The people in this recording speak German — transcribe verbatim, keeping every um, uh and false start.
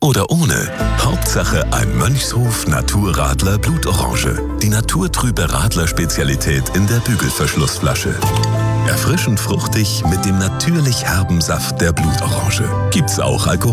oder ohne. Hauptsache ein Mönchshof Naturradler Blutorange. Die naturtrübe Radler-Spezialität in der Bügelverschlussflasche. Erfrischend fruchtig mit dem natürlich herben Saft der Blutorange. Gibt's auch Alkohol?